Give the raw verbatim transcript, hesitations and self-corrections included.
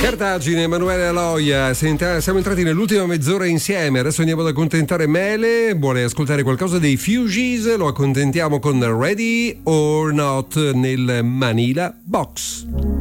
Cartagine, Emanuele Aloia, siamo entrati nell'ultima mezz'ora insieme, adesso andiamo ad accontentare Mele, vuole ascoltare qualcosa dei Fugees, lo accontentiamo con Ready or Not nel Manila Box.